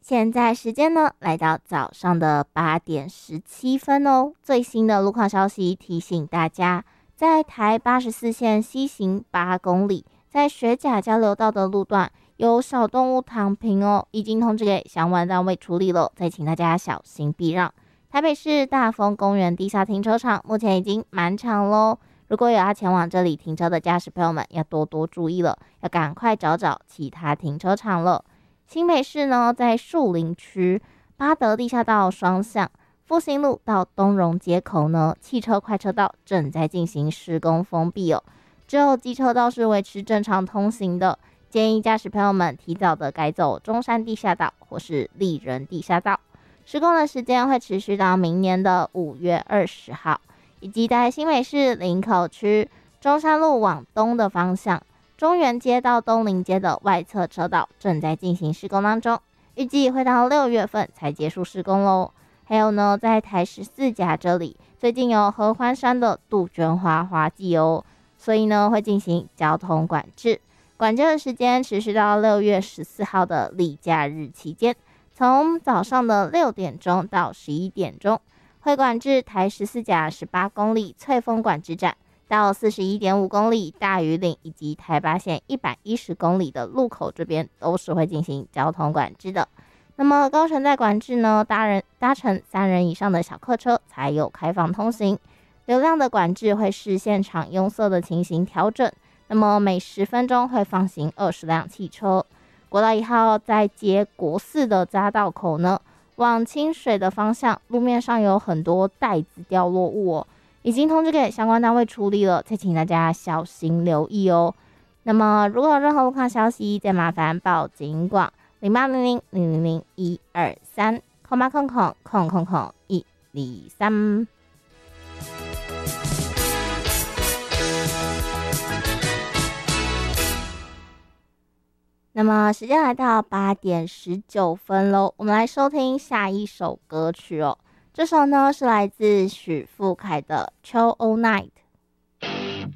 现在时间呢来到早上的8点17分哦。最新的路况消息提醒大家，在台84线西行8公里，在学甲交流道的路段有小动物躺平哦，已经通知给相关单位处理了，再请大家小心避让。台北市大丰公园地下停车场目前已经满场咯，如果有要前往这里停车的驾驶朋友们，要多多注意了，要赶快找其他停车场了。新北市呢，在树林区八德地下道双向复兴路到东荣街口呢，汽车快车道正在进行施工封闭哦，只有机车道是维持正常通行的，建议驾驶朋友们提早的改走中山地下道或是丽人地下道。施工的时间会持续到明年的5月20号，以及在新北市林口区中山路往东的方向，中原街到东林街的外侧车道正在进行施工当中，预计会到6月份才结束施工咯。还有呢，在台14甲这里，最近有合欢山的杜鹃花花季哦，所以呢会进行交通管制，管制的时间持续到6月14号的例假日期间，从早上的6点钟到11点钟，会管制台14甲18公里翠峰管制站到41.5公里大屿岭，以及台八线110公里的路口，这边都是会进行交通管制的。那么高乘载管制呢，搭乘3人以上的小客车才有开放通行，流量的管制会视现场拥塞的情形调整，那么每10分钟会放行20辆汽车。国道1号在接国4的匝道口呢，往清水的方向，路面上有很多袋子掉落物哦，已经通知给相关单位处理了，再请大家小心留意哦。那么如果有任何路况消息，再麻烦报警广08000001230800000123。那么时间来到8点19分咯，我们来收听下一首歌曲哦。这首呢是来自许富凯的《秋 All Night》。